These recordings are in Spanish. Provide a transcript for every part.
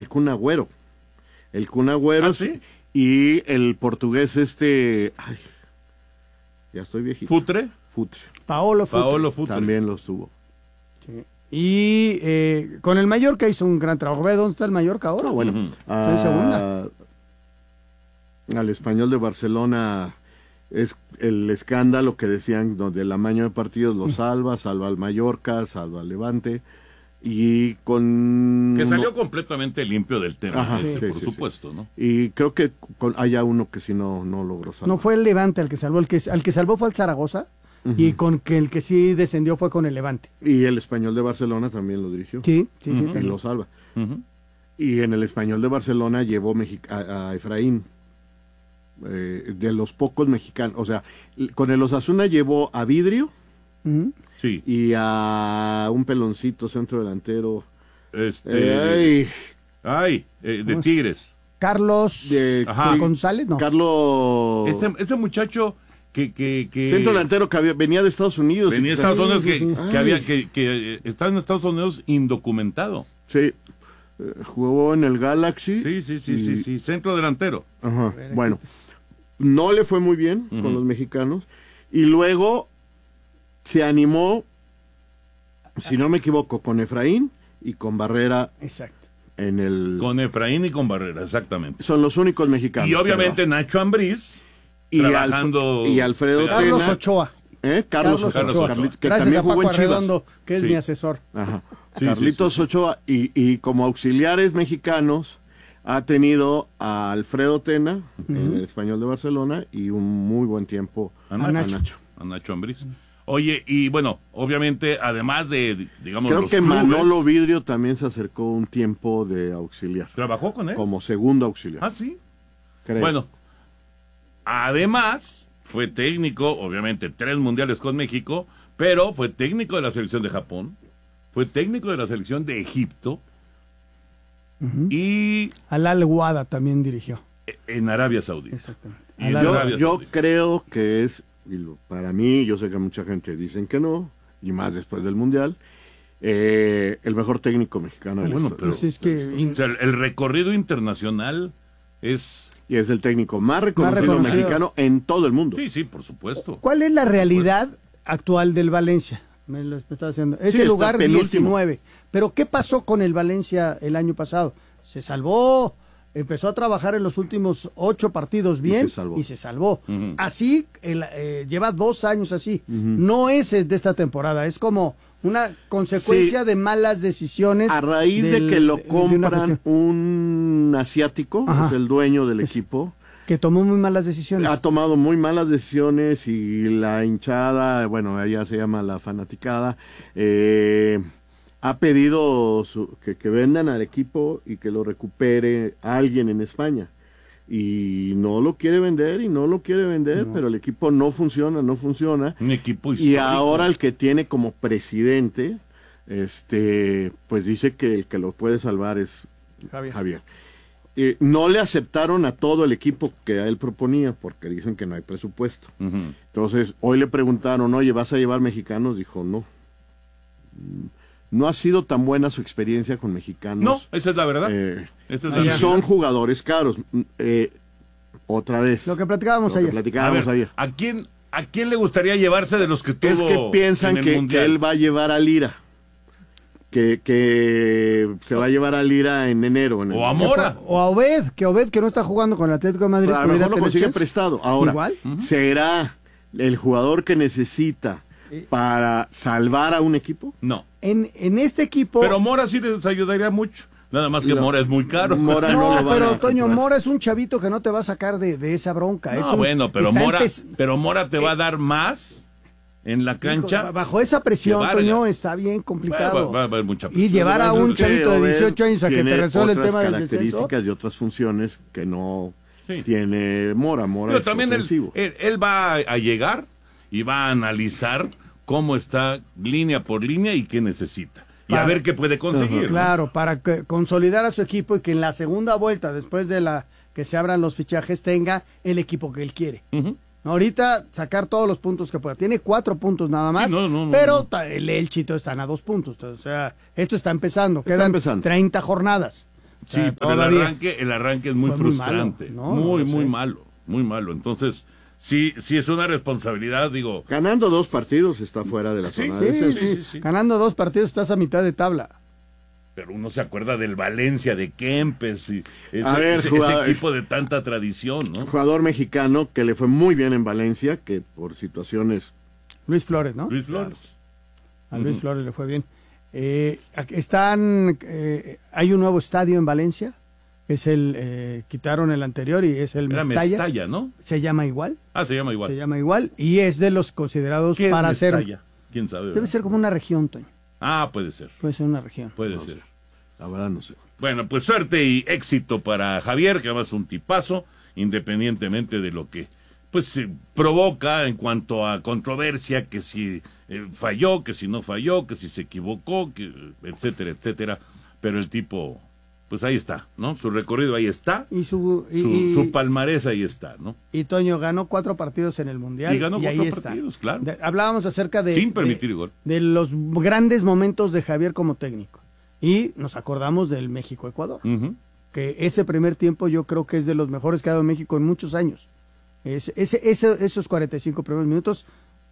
Kun Agüero. El Kun Agüero. ¿Ah, sí? Y el portugués ay, ya estoy viejito. ¿Futre? Paolo Futre. También los tuvo. Sí. Y con el Mallorca hizo un gran trabajo. ¿Ve dónde está el Mallorca ahora? Bueno, está en segunda. Al Español de Barcelona es el escándalo que decían donde el amaño de partidos lo salva al Mallorca, salva al Levante. Y con... Que salió completamente limpio del tema. Ajá, por supuesto, ¿no? Y creo que haya uno que si no logró salvar. No fue el Levante al que salvó. Al que salvó fue el Zaragoza. Y con que el que sí descendió fue con el Levante. Y el Español de Barcelona también lo dirigió. Sí. Y lo salva. Y en el Español de Barcelona llevó a Efraín. De los pocos mexicanos. O sea, con el Osasuna llevó a Vidrio. Sí. Y a un peloncito centro delantero. De Tigres. Carlos González, no. Carlos. Ese muchacho que centro delantero que venía de Estados Unidos. Venía de Estados Unidos, que estaba en Estados Unidos indocumentado. Sí. Jugó en el Galaxy. Sí. Centro delantero. Ajá. Bueno, no le fue muy bien con los mexicanos. Y luego se animó, si no me equivoco, con Efraín y con Barrera. Exacto. Con Efraín y con Barrera, exactamente. Son los únicos mexicanos. Y obviamente Nacho Ambriz trabajando. Y Alfredo Tena. Carlos Ochoa. Carlos Ochoa. Que gracias también a Paco jugó en Chivas. Arredondo, que es mi asesor. Ajá. Carlitos Ochoa. Y como auxiliares mexicanos ha tenido a Alfredo Tena, en el Español de Barcelona, y un muy buen tiempo a Nacho Ambriz. Oye, y bueno, obviamente, además de, digamos, creo los que clubes, Manolo Vidrio también se acercó un tiempo de auxiliar. ¿Trabajó con él? Como segundo auxiliar. Ah, sí. Creo. Bueno, además, fue técnico, obviamente, 3 mundiales con México, pero fue técnico de la selección de Japón, fue técnico de la selección de Egipto, y... Al Al-Wada también dirigió. En Arabia Saudita. Exactamente. Yo creo que es... para mí, yo sé que mucha gente dicen que no, y más después del Mundial, el mejor técnico mexicano de la historia. Pues es que... O sea, el recorrido internacional es... Y es el técnico más reconocido mexicano en todo el mundo. Sí, por supuesto. ¿Cuál es la realidad actual del Valencia? Me lo estaba haciendo. Es el lugar 19. Pero ¿qué pasó con el Valencia el año pasado? Se salvó... Empezó a trabajar en los últimos 8 partidos bien y se salvó. Así, lleva 2 años así. No es de esta temporada, es como una consecuencia de malas decisiones. A raíz de que lo compran un asiático, es el dueño del equipo. Que tomó muy malas decisiones. Ha tomado muy malas decisiones y la hinchada, bueno, ella se llama la fanaticada, ha pedido que vendan al equipo y que lo recupere alguien en España. Y no lo quiere vender pero el equipo no funciona. Un equipo histórico. Y ahora el que tiene como presidente, pues dice que el que lo puede salvar es Javier. No le aceptaron a todo el equipo que a él proponía porque dicen que no hay presupuesto. Entonces, hoy le preguntaron, oye, ¿vas a llevar mexicanos? Dijo, no. No ha sido tan buena su experiencia con mexicanos. No, esa es la verdad. Y son jugadores caros. Otra vez. Lo que platicábamos ayer. ¿A quién le gustaría llevarse de los que tuvo? Es que piensan que él va a llevar a Lira. Que se va a llevar a Lira en enero. O a Mora. O a Obed, que no está jugando con el Atlético de Madrid. A lo mejor lo consigue prestado. Ahora, ¿igual? ¿será el jugador que necesita para salvar a un equipo? No. En este equipo... Pero Mora sí les ayudaría mucho. Nada más que Mora es muy caro. Mora no lo pero Toño, Mora es un chavito que no te va a sacar de esa bronca. Pero Mora te va a dar más en la cancha. Bajo esa presión, Toño, está bien complicado. Va a haber mucha y llevar a un chavito de 18 años a que te resuelva el tema del descenso. Características y otras funciones que no tiene Mora. Pero también él va a llegar y va a analizar cómo está línea por línea y qué necesita. Y a ver qué puede conseguir. Claro, ¿no? Para consolidar a su equipo y que en la segunda vuelta, después de que se abran los fichajes, tenga el equipo que él quiere. Ahorita sacar todos los puntos que pueda. Tiene 4 puntos nada más, pero el Elchito están a 2 puntos. O sea, esto está empezando. Quedan 30 jornadas. Sí, pero el arranque es muy frustrante. Muy malo. Entonces, sí es una responsabilidad, digo. Ganando 2 partidos está fuera de la zona. Sí. Ganando 2 partidos estás a mitad de tabla. Pero uno se acuerda del Valencia, de Kempes, y ese equipo de tanta tradición, ¿no? Jugador mexicano que le fue muy bien en Valencia, que por situaciones... Luis Flores, ¿no? Luis Flores. A Luis Flores le fue bien. Hay un nuevo estadio en Valencia, quitaron el anterior y es el Mestalla, ¿no? Se llama igual. Se llama igual. Se llama igual y es de los considerados para ser... Mestalla? ¿Quién sabe? Debe ser como una región, Toño. Puede ser. Puede ser una región. Puede ser. La verdad no sé. Bueno, pues suerte y éxito para Javier, que además es un tipazo, independientemente de lo que pues provoca en cuanto a controversia, que si falló, que si no falló, que si se equivocó, que etcétera, etcétera. Pero el tipo, pues ahí está, ¿no? Su recorrido ahí está, y su palmarés ahí está, ¿no? Y Toño ganó 4 partidos en el Mundial. Y ganó 4 partidos, claro. Hablábamos acerca sin permitir gol. De los grandes momentos de Javier como técnico. Y nos acordamos del México-Ecuador, que ese primer tiempo yo creo que es de los mejores que ha dado México en muchos años. Esos 45 primeros minutos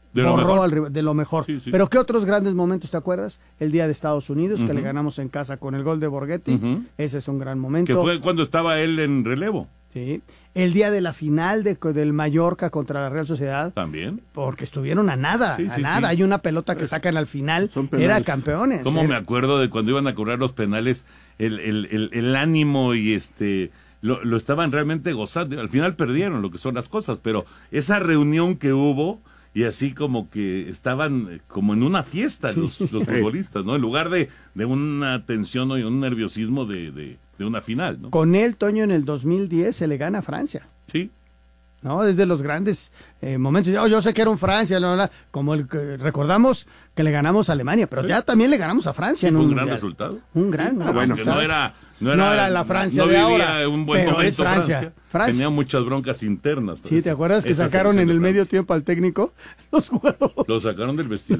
de lo mejor. Sí. Pero ¿qué otros grandes momentos te acuerdas? El día de Estados Unidos, que le ganamos en casa con el gol de Borghetti. Ese es un gran momento. Que fue cuando estaba él en relevo. Sí. El día de la final del Mallorca contra la Real Sociedad. También. Porque estuvieron a nada. Hay una pelota que sacan al final. Era campeones. ¿Cómo me acuerdo de cuando iban a cobrar los penales? El ánimo y lo estaban realmente gozando. Al final perdieron lo que son las cosas, pero esa reunión que hubo y así como que estaban como en una fiesta los futbolistas, ¿no? En lugar de una tensión y un nerviosismo de una final, ¿no? Con él, Toño, en el 2010 se le gana a Francia. Sí. ¿No? Desde los grandes momentos. Yo sé que era un Francia, como el que recordamos que le ganamos a Alemania, pero ya también le ganamos a Francia. Fue un gran resultado. Un gran resultado. No era la Francia de ahora, un buen pero momento es Francia. Tenía muchas broncas internas. Sí, ¿te acuerdas que sacaron en el medio tiempo al técnico? Los jugadores. Lo sacaron del vestidor.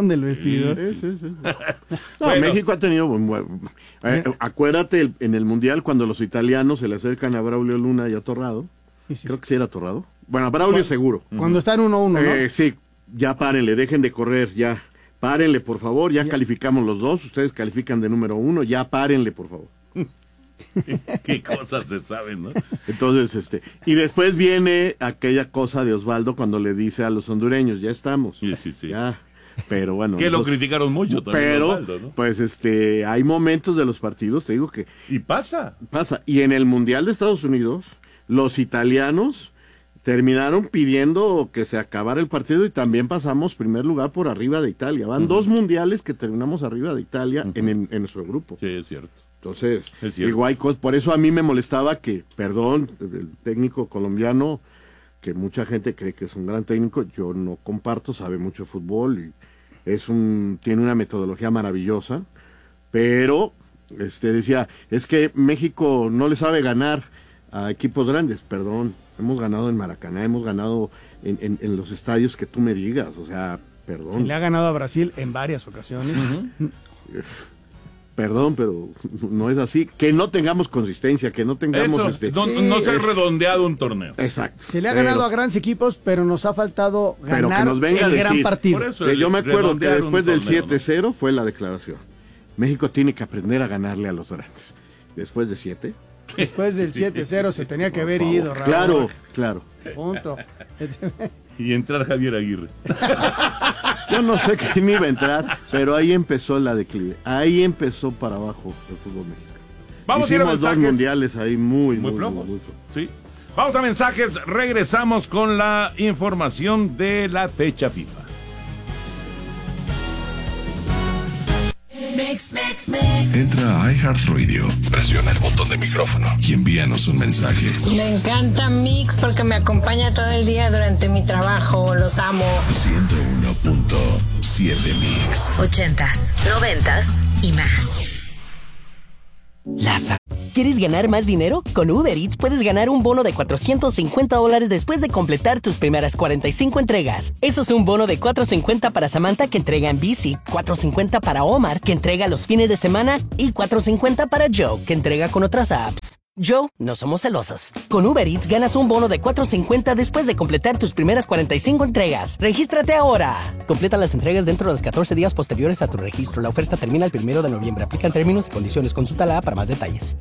Sí. Bueno. México ha tenido... acuérdate en el Mundial cuando los italianos se le acercan a Braulio Luna y a Torrado. Creo que sí era Torrado. Bueno, a Braulio seguro. Cuando están 1-1, ¿no? Sí, ya párenle, dejen de correr, ya. Párenle, por favor, ya calificamos los dos. Ustedes califican de número 1, ya párenle, por favor. Qué cosas se saben, ¿no? Entonces, y después viene aquella cosa de Osvaldo cuando le dice a los hondureños, ya estamos. Sí. Ya, pero bueno. Que lo criticaron mucho también. Pero, Osvaldo, ¿no? pues, hay momentos de los partidos, te digo que... Y pasa. Y en el Mundial de Estados Unidos, los italianos terminaron pidiendo que se acabara el partido y también pasamos primer lugar por arriba de Italia. Van 2 mundiales que terminamos arriba de Italia en nuestro grupo. Sí, es cierto. Entonces, igual, por eso a mí me molestaba que, el técnico colombiano, que mucha gente cree que es un gran técnico, yo no comparto, sabe mucho de fútbol y tiene una metodología maravillosa, pero decía, es que México no le sabe ganar a equipos grandes. Perdón, hemos ganado en Maracaná, hemos ganado en los estadios que tú me digas, o sea, perdón. Se le ha ganado a Brasil en varias ocasiones. Perdón, pero no es así. Que no tengamos consistencia, que no tengamos... no se ha redondeado un torneo. Exacto. Se le ha ganado a grandes equipos, pero nos ha faltado ganar el gran partido. Por eso, yo me acuerdo que después del 7-0 fue la declaración. México tiene que aprender a ganarle a los grandes. Después de 7... Después del 7-0 se tenía que haber ido, Raúl. Claro. Punto. Y entrar Javier Aguirre. Yo no sé quién iba a entrar, pero ahí empezó la declive. Ahí empezó para abajo el fútbol mexicano. Vamos a ir a mensajes. 2 mundiales ahí muy flojos. Sí. Vamos a mensajes. Regresamos con la información de la fecha FIFA. Entra a iHeartRadio, presiona el botón de micrófono y envíanos un mensaje. Me encanta Mix porque me acompaña todo el día durante mi trabajo. Los amo. 101.7 Mix. 80s, 90s y más. ¿Quieres ganar más dinero? Con Uber Eats puedes ganar un bono de $450 después de completar tus primeras 45 entregas. Eso es un bono de $450 para Samantha, que entrega en bici, $450 para Omar, que entrega los fines de semana, y $450 para Joe, que entrega con otras apps. Joe, no somos celosos. Con Uber Eats ganas un bono de $450 después de completar tus primeras 45 entregas. ¡Regístrate ahora! Completa las entregas dentro de los 14 días posteriores a tu registro. La oferta termina el 1 de noviembre. Aplican términos y condiciones. Consulta la app para más detalles.